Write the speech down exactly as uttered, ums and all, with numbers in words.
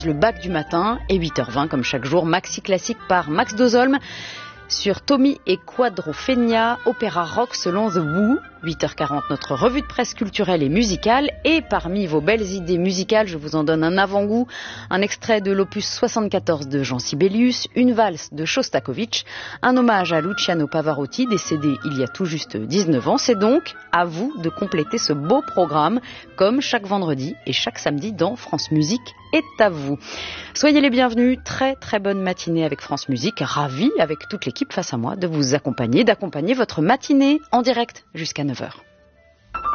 Le bac du matin et huit heures vingt comme chaque jour, Maxi Classique par Max Dozolm sur Tommy et Quadrophenia, opéra rock selon The Who. huit heures quarante, notre revue de presse culturelle et musicale. Et parmi vos belles idées musicales, je vous en donne un avant-goût. Un extrait de l'opus soixante-quatorze de Jean Sibelius, une valse de Shostakovich, un hommage à Luciano Pavarotti, décédé il y a tout juste dix-neuf ans. C'est donc à vous de compléter ce beau programme, comme chaque vendredi et chaque samedi dans France Musique est à vous. Soyez les bienvenus, très très bonne matinée avec France Musique, ravi avec toute l'équipe face à moi de vous accompagner, d'accompagner votre matinée en direct jusqu'à neuf heures.